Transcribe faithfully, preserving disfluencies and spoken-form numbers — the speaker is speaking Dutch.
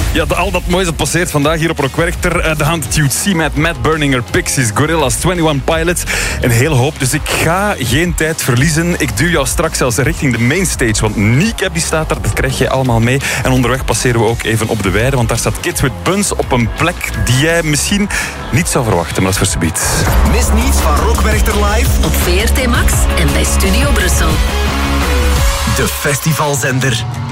Ja, de, al dat moois dat passeert vandaag hier op Rock Werchter. Uh, de Haunted Youth C met Matt Berninger, Pixies, Gorillaz, eenentwintig Pilots. Een hele hoop, dus ik ga geen tijd verliezen. Ik duw jou straks zelfs richting de mainstage, want Kneecap die staat daar, dat krijg je allemaal mee. En onderweg passeren we ook even op de weide, want daar staat Kids with Buns op een plek die jij misschien niet zou verwachten, maar dat is voor subiet. Mis niets van Rock Werchter Live op V R T Max en bij Studio Brussel. De festivalzender